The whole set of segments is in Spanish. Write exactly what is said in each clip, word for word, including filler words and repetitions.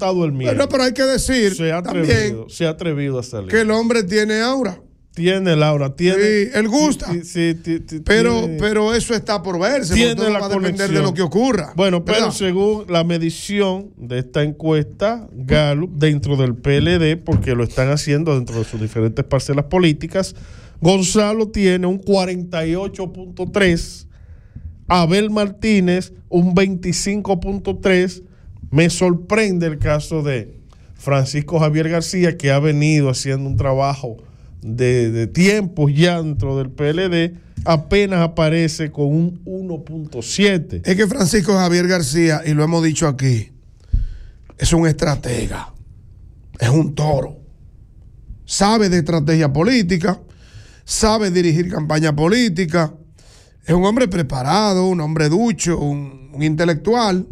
votado el miedo. Pero, pero hay que decir se ha atrevido, también se ha atrevido a salir. que el hombre tiene aura. Tiene el aura, tiene. Sí, él gusta. Sí, sí, sí, sí, pero, tiene, pero eso está por verse. Tiene todo la va a depender conexión de lo que ocurra. Bueno, pero ¿verdad? según la medición de esta encuesta, Gallup, dentro del P L D, porque lo están haciendo dentro de sus diferentes parcelas políticas, Gonzalo tiene un cuarenta y ocho punto tres, Abel Martínez un veinticinco punto tres. Me sorprende el caso de Francisco Javier García, que ha venido haciendo un trabajo de, de tiempos ya dentro del P L D, apenas aparece con un uno punto siete. Es que Francisco Javier García, y lo hemos dicho aquí, es un estratega, es un toro, sabe de estrategia política, sabe dirigir campaña política, es un hombre preparado, un hombre ducho, un, un intelectual,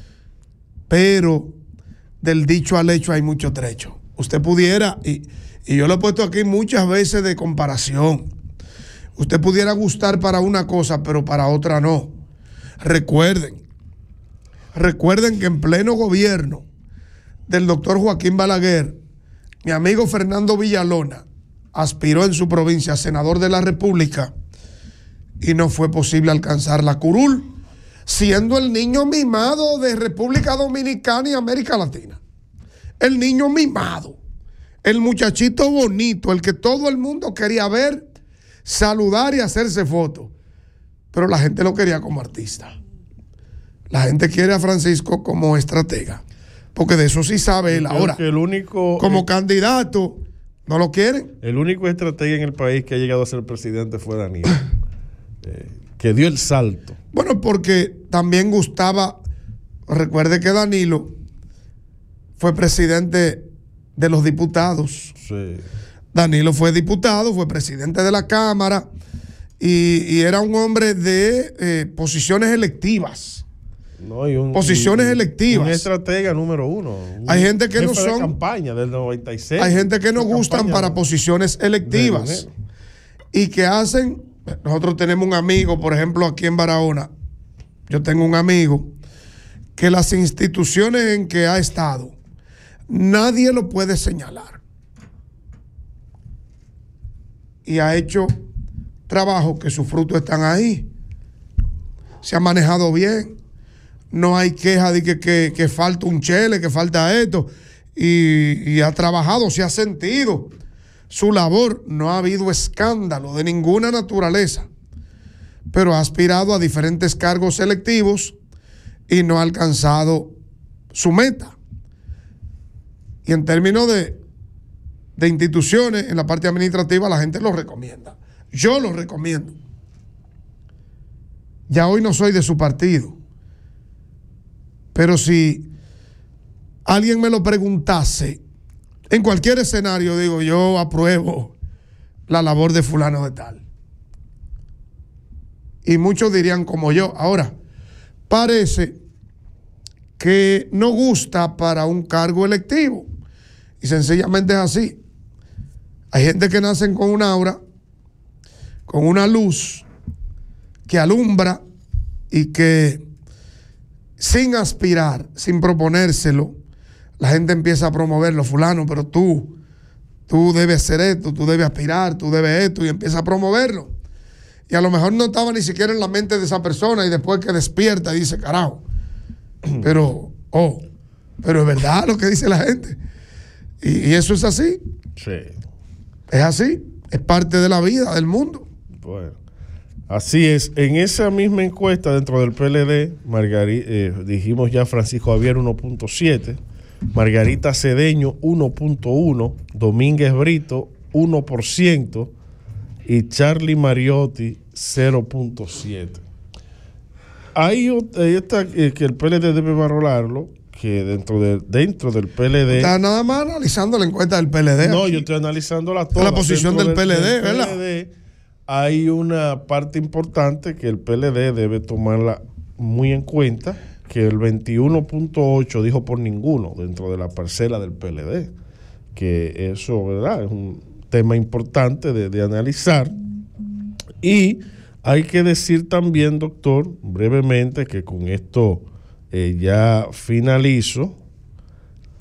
pero del dicho al hecho hay mucho trecho. Usted pudiera, y, y yo lo he puesto aquí muchas veces de comparación, usted pudiera gustar para una cosa, pero para otra no. Recuerden, recuerden que en pleno gobierno del doctor Joaquín Balaguer, mi amigo Fernando Villalona aspiró en su provincia a senador de la República y no fue posible alcanzar la curul, siendo el niño mimado de República Dominicana y América Latina. El niño mimado, el muchachito bonito, el que todo el mundo quería ver, saludar y hacerse fotos. Pero la gente lo quería como artista. La gente quiere a Francisco como estratega, porque de eso sí sabe él. Ahora, el único, como el, candidato, no lo quieren. El único estratega en el país que ha llegado a ser presidente fue Daniel, eh, que dio el salto. Bueno, porque también gustaba, recuerde que Danilo fue presidente de los diputados. Sí. Danilo fue diputado, fue presidente de la Cámara y, y era un hombre de eh, posiciones electivas. No, y un, posiciones y, electivas. Un estratega número uno. Un hay gente que no son. De campaña del noventa y seis. Hay gente que no gustan para no, posiciones electivas y que hacen. Nosotros tenemos un amigo, por ejemplo, aquí en Barahona. Yo tengo un amigo que las instituciones en que ha estado, nadie lo puede señalar. Y ha hecho trabajo que sus frutos están ahí. Se ha manejado bien. No hay queja de que, que, que falta un chele, que falta esto. Y, y ha trabajado, se ha sentido su labor. No ha habido escándalo de ninguna naturaleza. Pero ha aspirado a diferentes cargos selectivos y no ha alcanzado su meta. Y en términos de, de instituciones, en la parte administrativa, la gente lo recomienda. Yo lo recomiendo. Ya hoy no soy de su partido. Pero si alguien me lo preguntase, en cualquier escenario, digo, yo apruebo la labor de fulano de tal. Y muchos dirían como yo. Ahora, parece que no gusta para un cargo electivo. Y sencillamente es así. Hay gente que nacen con una aura, con una luz que alumbra y que sin aspirar, sin proponérselo, la gente empieza a promoverlo. Fulano, pero tú, tú debes hacer esto, tú debes aspirar, tú debes esto, y empieza a promoverlo. Y a lo mejor no estaba ni siquiera en la mente de esa persona y después que despierta dice, carajo, pero, oh, pero es verdad lo que dice la gente. Y, y eso es así. Sí. Es así, es parte de la vida, del mundo. Bueno, así es. En esa misma encuesta dentro del P L D, Margarita, eh, dijimos ya Francisco Javier uno punto siete, Margarita Cedeño uno punto uno, Domínguez Brito uno por ciento y Charlie Mariotti cero punto siete. Ahí está eh, que el P L D debe valorarlo, que dentro, de, dentro del P L D... Está nada más analizando la encuesta del P L D. No, aquí. yo estoy analizando la toda. La posición del, del P L D, del ¿verdad? P L D, hay una parte importante que el P L D debe tomarla muy en cuenta, que el veintiuno punto ocho dijo por ninguno dentro de la parcela del P L D, que eso, ¿verdad?, es un tema importante de, de analizar. Y hay que decir también, doctor, brevemente, que con esto eh, ya finalizo,